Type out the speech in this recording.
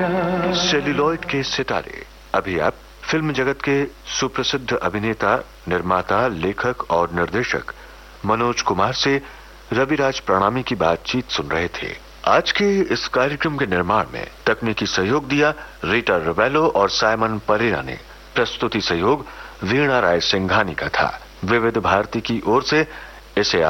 Celluloid के सितारे। अभी आप फिल्म जगत के सुप्रसिद्ध अभिनेता, निर्माता, लेखक और निर्देशक मनोज कुमार से रविराज प्रणामी की बातचीत सुन रहे थे। आज के इस कार्यक्रम के निर्माण में तकनीकी सहयोग दिया रीटा रवेलो और साइमन परेरा ने। प्रस्तुति सहयोग वीणा राय सिंघानी का था। विविध भारती की ओर से इसे